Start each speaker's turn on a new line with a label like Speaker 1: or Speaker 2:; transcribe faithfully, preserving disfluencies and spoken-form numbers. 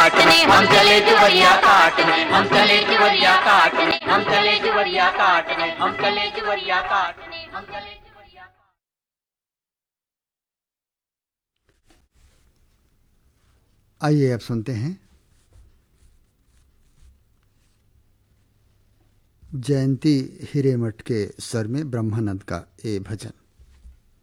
Speaker 1: काटने, हम चले जुवरिया काटने, हम चले जुवरिया काटने, हम चले जुवरिया काटने, हम चले जुवरिया काटने, हम चले जुवरिया।
Speaker 2: आइए अब सुनते हैं जयंती हिरेमठ के स्वर में ब्रह्मानंद का ये भजन।